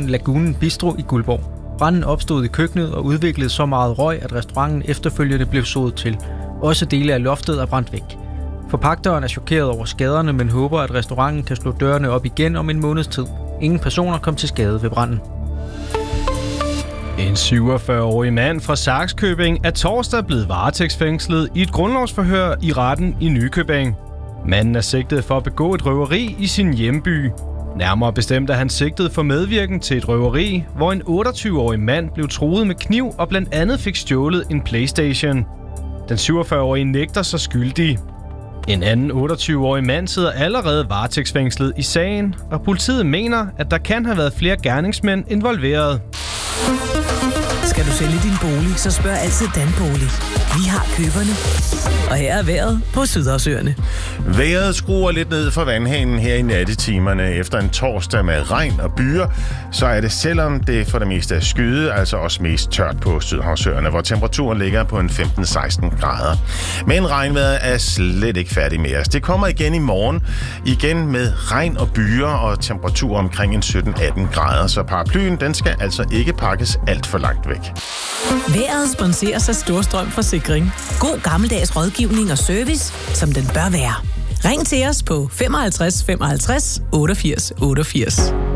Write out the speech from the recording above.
restauranten Lagunen Bistro i Guldborg. Branden opstod i køkkenet og udviklede så meget røg, at restauranten efterfølgende blev sodet til. Også dele af loftet er brændt væk. Forpagteren er chokeret over skaderne, men håber, at restauranten kan slå dørene op igen om en måneds tid. Ingen personer kom til skade ved branden. En 47-årig mand fra Sakskøbing er torsdag blevet varetægtsfængslet i et grundlovsforhør i retten i Nykøbing. Manden er sigtet for at begå et røveri i sin hjemby. Nærmere bestemt er han sigtet for medvirken til et røveri, hvor en 28-årig mand blev truet med kniv og blandt andet fik stjålet en PlayStation. Den 47-årige nægter sig skyldig. En anden 28-årig mand sidder allerede varetægtsfængslet i sagen, og politiet mener, at der kan have været flere gerningsmænd involveret. Skal du sælge din bolig, så spørg altid Danbolig. Vi har køberne. Og her er vejret på Sydhavsøerne. Vejret skruer lidt ned for vandhanen her i nattetimerne. Efter en torsdag med regn og byer, så er det, selvom det for det meste er skyde, altså også mest tørt på Sydhavsøerne, hvor temperaturen ligger på en 15-16 grader. Men regnvejret er slet ikke færdig med os. Det kommer igen i morgen. Igen med regn og byer og temperatur omkring en 17-18 grader. Så paraplyen, den skal altså ikke pakkes alt for langt væk. Vejret sponseres af Storstrøm Forsikring. God gammeldags rådgivning og service, som den bør være. Ring til os på 55 55 88 88.